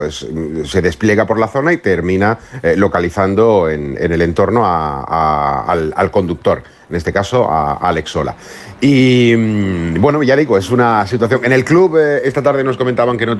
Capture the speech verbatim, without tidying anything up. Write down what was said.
pues se despliega por la zona y termina eh, localizando en, en el entorno a, a, al, al conductor, en este caso a, a Alex Sola. Y bueno, ya digo, es una situación... En el club eh, esta tarde nos comentaban que no